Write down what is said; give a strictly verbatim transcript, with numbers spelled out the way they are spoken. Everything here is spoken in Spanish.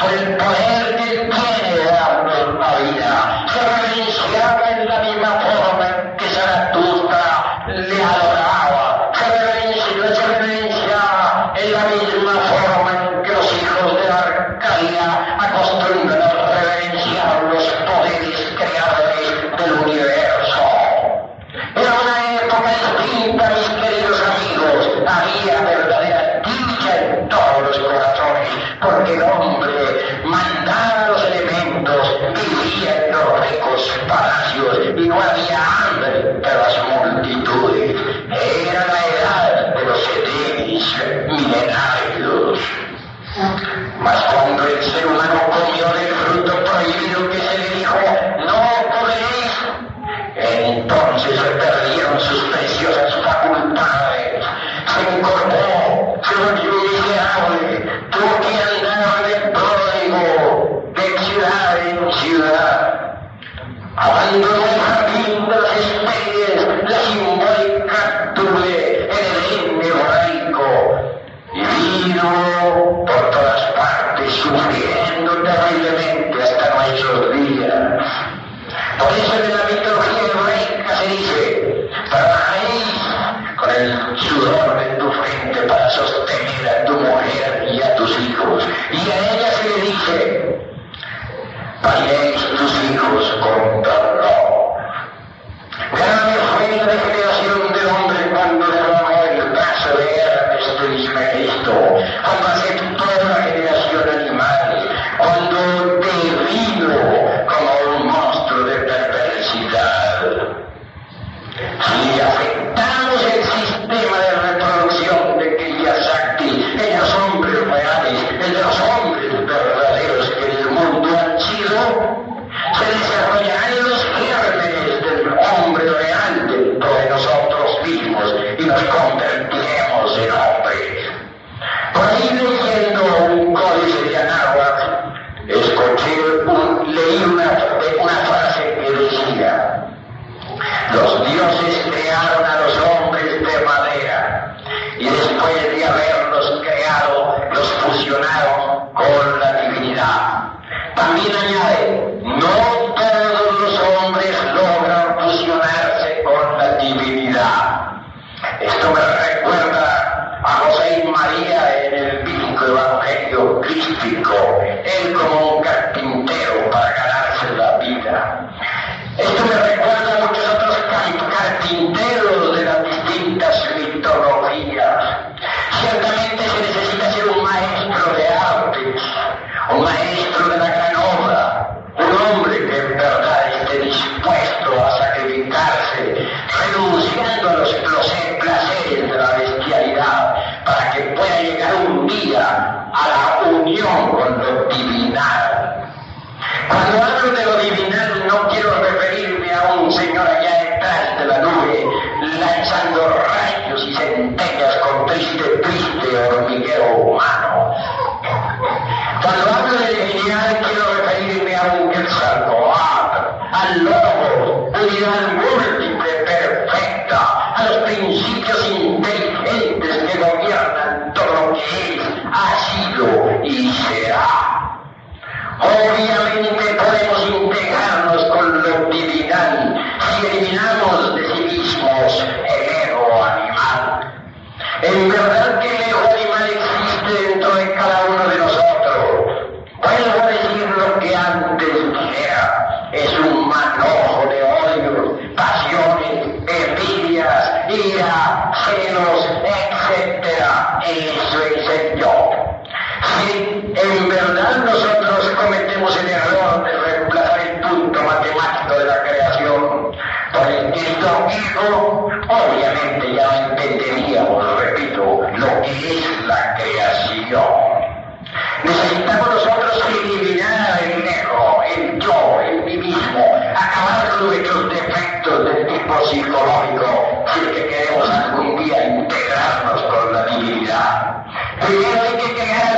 por el poder que él tiene de darnos la vida. Se reverenciaba en la misma forma en que Zaratustra le adoraba. Se reverenciaba, se reverenciaba en la misma forma en que los hijos de Arcadia acostumbran a reverenciar los poderes creadores del universo. Era una época distinta, mis queridos amigos. Había verdadera dicha en todos los corazones, porque el hombre mandaba los elementos, vivía en los ricos palacios y no había hambre de las multitudes. Era la edad de los edenes milenarios. Mas cuando el ser humano comió del fruto prohibido que se le dijo, no comeréis, entonces se perdieron sus preciosas facultades, se encorvó, se volvió miserable, tuvo que andar de pródigo, de ciudad en ciudad. Abandonó el jardín de las especies, la simbólica turbe, el Edén hebraico, y vino por todas partes sufriendo terriblemente hasta nuestros días. Por eso en la mitología hebraica se dice, trabajáis con el sudor de tu frente para sostener a tu mujer y a tus hijos. Y a ella se le dice, pariréis tus hijos con dolor. Grave fue la degeneración del hombre cuando derramó el brazo de Hermes Trismegisto, cuando aceptó la generación animal, cuando devino como un monstruo de perversidad. Si afectamos el sistema de reproducción de Kiyosaki en los hombres reales, en los hombres verdaderos que en el mundo han sido, se desarrollarán los gérmenes del hombre real dentro de nosotros mismos y nos convertiremos en hombres. Por ahí leyendo un códice de Anáhuac, escuché, un, leí una, una frase que decía, los dioses crearon a los hombres de madera y después de haberlos creado, los fusionaron con la divinidad. También añade, no todos los hombres logran fusionarse con la divinidad. Esto me recuerda a José y María en el bíblico evangelio crístico, él como un carpintero para ganarse la vida. Esto me recuerda a muchos otros carpinteros de las distintas mitologías. Ciertamente se necesita ser un maestro de artes, un maestro de la gran obra, un hombre que en verdad esté dispuesto a sacrificarse, renunciando a los placeres de la bestialidad, para que pueda llegar un día a la unión con lo divinal. Cuando hablo de lo divinal no quiero referirme a un señor allá detrás de la nube, lanzando rayos y centellas con triste, triste hormiguero humano. Cuando hablo de divinidad quiero referirme a un Quetzalcóatl, al lobo, unidad múltiple, perfecta, a los principios inteligentes que gobiernan todo lo que es, ha sido y será. Obviamente podemos integrarnos con lo divinal si eliminamos de sí mismos el ego animal. En verdad que el ego animal existe dentro de cada uno de nosotros. Vuelvo a decir lo que antes dijera. Es un manojo de odios, pasiones, envidias, ira, celos, etcétera. Eso es el yo. Si en verdad nosotros cometemos el error de reemplazar el punto matemático de la creación por el grito hijo, obviamente ya no entenderíamos, repito, lo que es la creación. Necesitamos nosotros eliminar el ego, el yo, el mí mismo, acabar con nuestros defectos del tipo psicológico, si es que queremos algún día integrarnos con la divinidad. Primero hay que crear